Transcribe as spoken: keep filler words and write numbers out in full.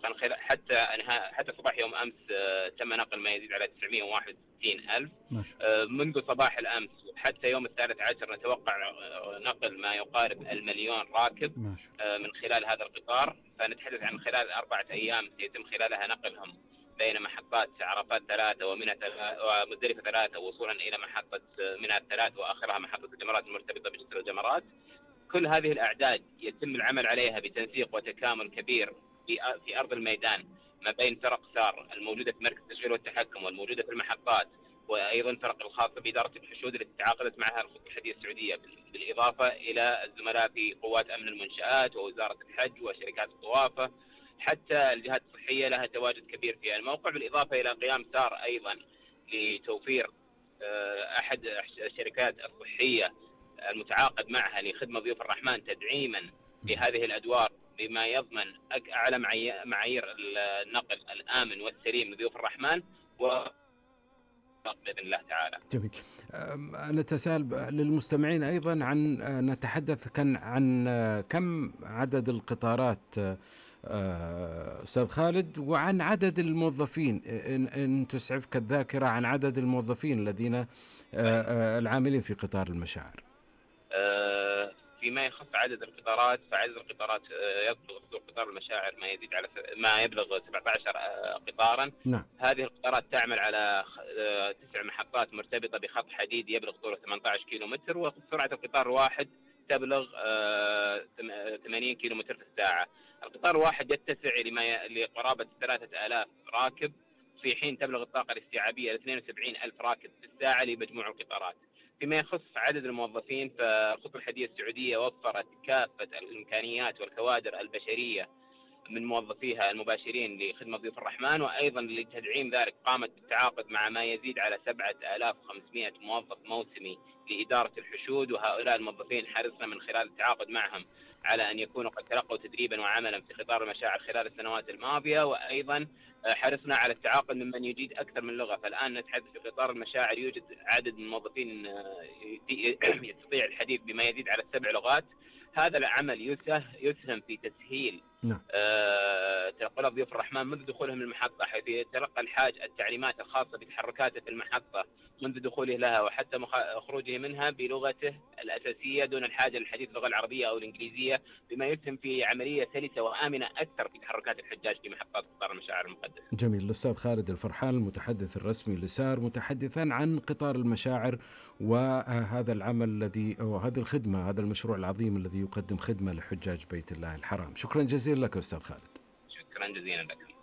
مسبقا حتى أنها حتى صباح يوم أمس تم نقل ما يزيد على تسعمئة وواحد وستين ألف. منذ صباح الأمس حتى يوم الثالث عشر نتوقع نقل ما يقارب المليون راكب من خلال هذا القطار. فنتحدث عن خلال أربعة أيام سيتم خلالها نقلهم بين محطات عرفات ثلاثة ومنى ومزدلفة ثلاثة وصولا إلى محطة منى الثلاث وآخرها محطة الجمرات المرتبطة بجسر الجمرات. كل هذه الأعداد يتم العمل عليها بتنسيق وتكامل كبير في في أرض الميدان ما بين فرق سار الموجودة في مركز التشغيل والتحكم والموجودة في المحطات، وأيضا فرق الخاصة بإدارة الحشود التي تعاقدت معها الخطوط الحديدية السعودية، بالإضافة إلى الزملاء في قوات أمن المنشآت ووزارة الحج وشركات الطوافة، حتى الجهات الصحية لها تواجد كبير في الموقع، بالإضافة إلى قيام سار أيضا لتوفير أحد الشركات الصحية المتعاقد معها لخدمة ضيوف الرحمن تدعيما بهذه الأدوار بما يضمن أعلى معايير النقل الآمن والسليم لضيوف الرحمن و بإذن الله تعالى. جميل. نتساءل للمستمعين أيضا عن نتحدث كان عن كم عدد القطارات أستاذ خالد، وعن عدد الموظفين إن تسعفك الذاكرة عن عدد الموظفين الذين العاملين في قطار المشاعر. فيما يخص عدد القطارات فعدد القطارات يبلغ صدور قطار المشاعر ما يزيد على ما يبلغ سبعة عشر قطارا. نعم. هذه القطارات تعمل على تسع محطات مرتبطة بخط حديد يبلغ طوله ثمانية عشر كيلو متر، وسرعة القطار الواحد تبلغ ثمانين كيلو متر في الساعة. القطار الواحد يتسع لما لقرابة ثلاثة آلاف راكب، في حين تبلغ الطاقة الاستيعابية لاثنين وسبعين ألف راكب في الساعة لمجموع القطارات. فيما يخص عدد الموظفين فالخطوط الحديدية السعودية وفرت كافة الإمكانيات والكوادر البشرية من موظفيها المباشرين لخدمة ضيوف الرحمن، وأيضا لتدعيم ذلك قامت بالتعاقد مع ما يزيد على سبعة آلاف وخمسمئة موظف موسمي لإدارة الحشود، وهؤلاء الموظفين حرصنا من خلال التعاقد معهم على أن يكونوا قد تلقوا تدريبا وعملا في قطار المشاعر خلال السنوات الماضية، وأيضا حرصنا على التعاقد ممن يجيد أكثر من لغة. فالآن نتحدث في قطار المشاعر يوجد عدد من الموظفين يستطيع الحديث بما يزيد على السبع لغات. هذا العمل يسهم في تسهيل نعم. آه تنقل ضيوف الرحمن منذ دخولهم المحطة، حيث يتلقى الحاج التعليمات الخاصة بتحركاته في المحطة منذ دخوله لها وحتى خروجه منها بلغته الأساسية دون الحاجة للحديث اللغة العربية أو الإنجليزية، بما يسهم في عملية سلسة وآمنة أكثر في تحركات الحجاج في محطات قطار المشاعر المقدسة. جميل. الأستاذ خالد الفرحان المتحدث الرسمي لسار، متحدثا عن قطار المشاعر وهذا العمل الذي أو هذه الخدمة، هذا المشروع العظيم الذي يقدم خدمة لحجاج بيت الله الحرام. شكرا جزيلا لك أستاذ خالد. شكرا جزيلا لك.